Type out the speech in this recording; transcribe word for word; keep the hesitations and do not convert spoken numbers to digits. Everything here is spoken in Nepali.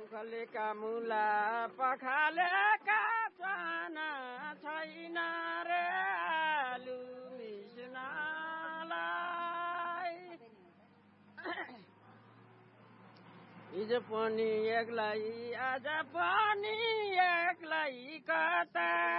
उखलेका मुला पखालेका चाना छैन रे आलु मिस्नलाई हिजो पनि एक्लै आज पनि एक्लै कता